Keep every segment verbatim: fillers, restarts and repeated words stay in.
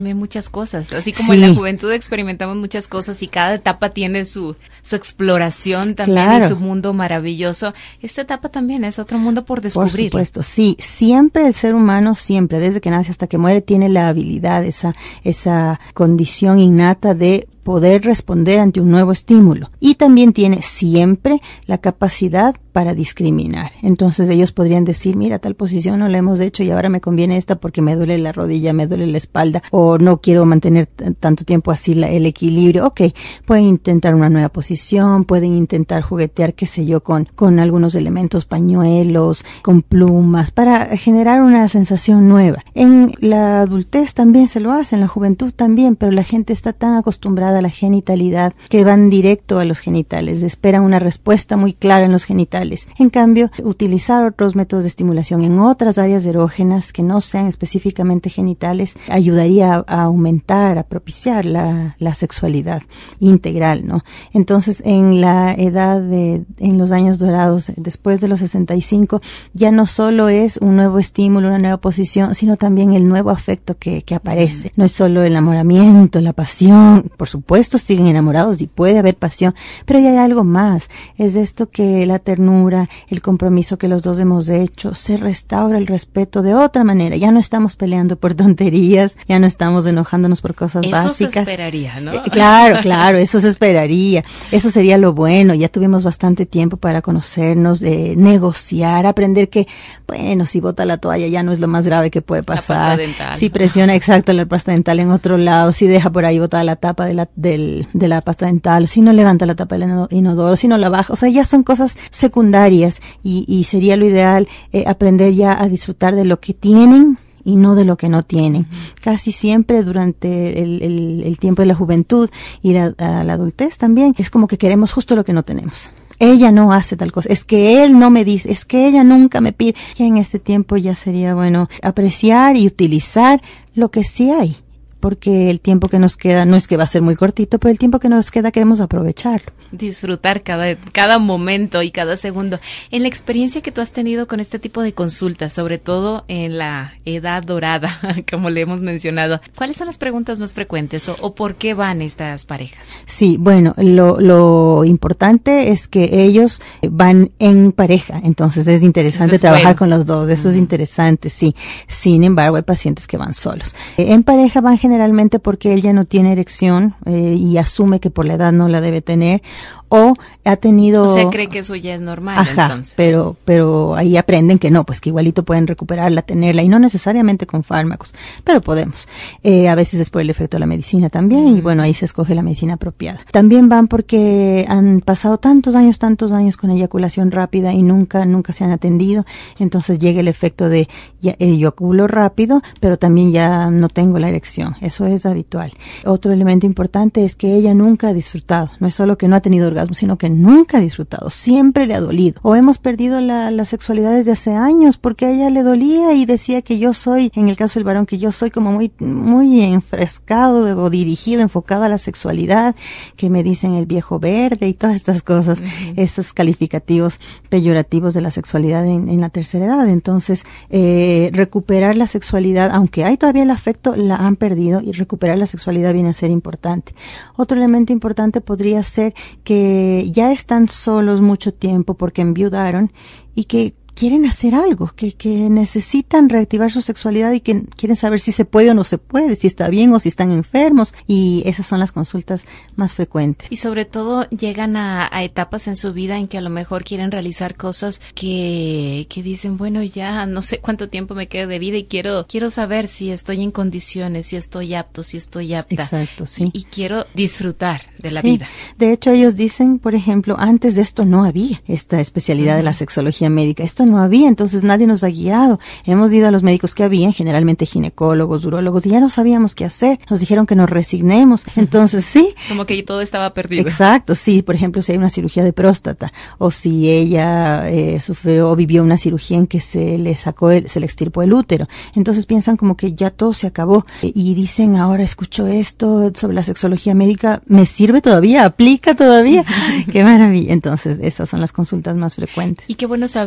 Muchas cosas, así como sí. en la juventud experimentamos muchas cosas y cada etapa tiene su su exploración también, claro. y su mundo maravilloso. Esta etapa también es otro mundo por descubrir. Por supuesto, sí, siempre el ser humano, siempre, desde que nace hasta que muere, tiene la habilidad, esa esa condición innata de poder responder ante un nuevo estímulo, y también tiene siempre la capacidad para discriminar. Entonces ellos podrían decir, mira, tal posición no la hemos hecho y ahora me conviene esta porque me duele la rodilla, me duele la espalda, o no quiero mantener t- tanto tiempo así la, el equilibrio. Ok, pueden intentar una nueva posición, pueden intentar juguetear, qué sé yo, con, con algunos elementos, pañuelos, con plumas, para generar una sensación nueva. En la adultez también se lo hace, en la juventud también, pero la gente está tan acostumbrada a la genitalidad que van directo a los genitales, esperan una respuesta muy clara en los genitales. En cambio, utilizar otros métodos de estimulación en otras áreas erógenas que no sean específicamente genitales ayudaría a, a aumentar, a propiciar la, la sexualidad integral, ¿no? Entonces, en la edad de, en los años dorados, después de los sesenta y cinco, ya no solo es un nuevo estímulo, una nueva posición, sino también el nuevo afecto que, que aparece. No es solo el enamoramiento, la pasión, por supuesto siguen enamorados y puede haber pasión, pero ya hay algo más. Es de esto que la ternura, el compromiso que los dos hemos hecho, se restaura el respeto de otra manera. Ya no estamos peleando por tonterías, ya no estamos enojándonos por cosas eso básicas. Eso se esperaría, ¿no? Eh, claro, claro, eso se esperaría. Eso sería lo bueno. Ya tuvimos bastante tiempo para conocernos, de negociar, aprender que, bueno, si bota la toalla ya no es lo más grave que puede pasar. La pasta dental. Si presiona exacto la pasta dental en otro lado, si deja por ahí botada la tapa de la, del, de la pasta dental, si no levanta la tapa del inodoro, si no la baja. O sea, ya son cosas secundarias y, y sería lo ideal eh, aprender ya a disfrutar de lo que tienen y no de lo que no tienen. Uh-huh. Casi siempre durante el, el, el tiempo de la juventud y la, a la adultez también es como que queremos justo lo que no tenemos. Ella no hace tal cosa, es que él no me dice, es que ella nunca me pide. Ya en este tiempo ya sería bueno apreciar y utilizar lo que sí hay, porque el tiempo que nos queda no es que va a ser muy cortito, pero el tiempo que nos queda queremos aprovecharlo. Disfrutar cada, cada momento y cada segundo. En la experiencia que tú has tenido con este tipo de consultas, sobre todo en la edad dorada, como le hemos mencionado, ¿cuáles son las preguntas más frecuentes o, o por qué van estas parejas? Sí, bueno, lo, lo importante es que ellos van en pareja, entonces es interesante es trabajar bueno. con los dos, eso uh-huh. es interesante, sí. Sin embargo, hay pacientes que van solos. Eh, en pareja van generalmente porque él ya no tiene erección eh, y asume que por la edad no la debe tener, o ha tenido... O sea, cree que eso ya es normal, Ajá, entonces. pero pero ahí aprenden que no, pues que igualito pueden recuperarla, tenerla, y no necesariamente con fármacos, pero podemos. Eh, a veces es por el efecto de la medicina también, mm. y bueno, ahí se escoge la medicina apropiada. También van porque han pasado tantos años, tantos años con eyaculación rápida y nunca, nunca se han atendido, entonces llega el efecto de ya, eyaculo rápido, pero también ya no tengo la erección, eso es habitual. Otro elemento importante es que ella nunca ha disfrutado, no es solo que no ha tenido orgasmo, sino que nunca ha disfrutado, siempre le ha dolido. O hemos perdido la, la sexualidad desde hace años porque a ella le dolía y decía que yo soy, en el caso del varón, que yo soy como muy muy enfrescado o dirigido, enfocado a la sexualidad, que me dicen el viejo verde y todas estas cosas, uh-huh. esos calificativos peyorativos de la sexualidad en, en la tercera edad. Entonces, eh, recuperar la sexualidad, aunque hay todavía el afecto, la han perdido, y recuperar la sexualidad viene a ser importante. Otro elemento importante podría ser que ya están solos mucho tiempo porque enviudaron y que quieren hacer algo, que, que necesitan reactivar su sexualidad y que quieren saber si se puede o no se puede, si está bien o si están enfermos, y esas son las consultas más frecuentes. Y sobre todo llegan a, a etapas en su vida en que a lo mejor quieren realizar cosas que, que dicen, bueno, ya no sé cuánto tiempo me queda de vida y quiero, quiero saber si estoy en condiciones, si estoy apto, si estoy apta. Exacto, sí. Y, y quiero disfrutar de la sí. vida. De hecho, ellos dicen, por ejemplo, antes de esto no había esta especialidad uh-huh. de la sexología médica. Esto no había, entonces nadie nos ha guiado. Hemos ido a los médicos que habían, generalmente ginecólogos, urólogos, y ya no sabíamos qué hacer. Nos dijeron que nos resignemos. Entonces, sí. Como que todo estaba perdido. Exacto, sí. Por ejemplo, si hay una cirugía de próstata, o si ella eh, sufrió o vivió una cirugía en que se le sacó, el, se le extirpó el útero. Entonces piensan como que ya todo se acabó. Y dicen, ahora escucho esto sobre la sexología médica, ¿me sirve todavía? ¿Aplica todavía? ¡Qué maravilla! Entonces, esas son las consultas más frecuentes. Y qué bueno saber que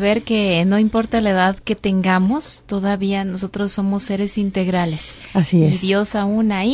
que no importa la edad que tengamos, todavía nosotros somos seres integrales. Así es. Y Dios aún ahí